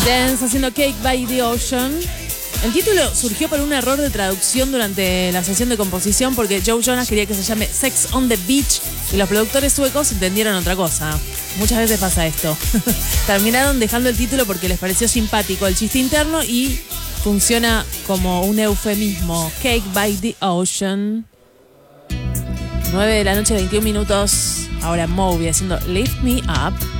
Dance haciendo Cake by the Ocean. El título surgió por un error de traducción durante la sesión de composición porque Joe Jonas quería que se llame Sex on the Beach y los productores suecos entendieron otra cosa. Muchas veces pasa esto. Terminaron dejando el título porque les pareció simpático el chiste interno y funciona como un eufemismo. Cake by the Ocean. 9 de la noche, 21 minutos. Ahora Moby haciendo Lift Me Up.